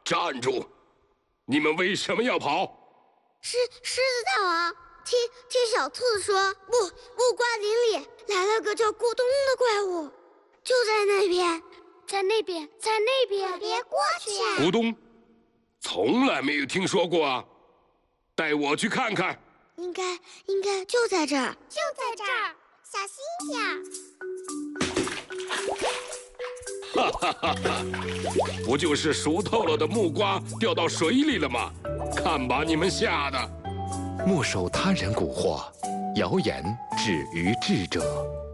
站住！你们为什么要跑？ 狮子大王，听小兔子说，木瓜林里来了个叫咕咚的怪物，就在那边，在那边，别过去呀！ 咕咚，从来没有听说过啊！带我去看看。 应该就在这儿， 小心点。 哈哈哈哈！不就是熟透了的木瓜掉到水里了吗？看把你们吓的！ 莫受他人蛊惑，谣言止于智者。